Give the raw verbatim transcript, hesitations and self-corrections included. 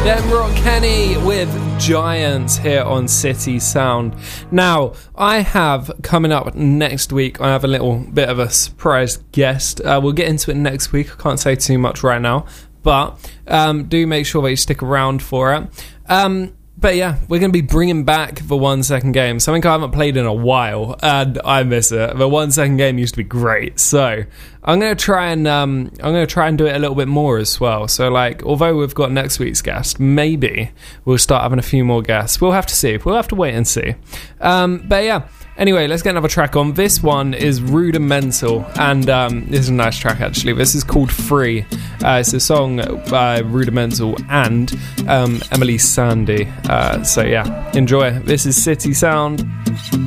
Them Rock Kenny with Giants here on City Sound. Now, I have coming up next week, I have a little bit of a surprise guest. Uh, we'll get into it next week. I can't say too much right now, but um, do make sure that you stick around for it. Um, But yeah, we're going to be bringing back the one second game, something I haven't played in a while, and I miss it. The one second game used to be great, so I'm going to try and um, I'm going to try and do it a little bit more as well. So like, although we've got next week's guest, maybe we'll start having a few more guests. We'll have to see. We'll have to wait and see. Um, but yeah. Anyway, let's get another track on. This one is Rudimental, and um, this is a nice track actually. This is called Free. Uh, it's a song by Rudimental and um, Emily Sandé. Uh, so yeah, enjoy. This is City Sound.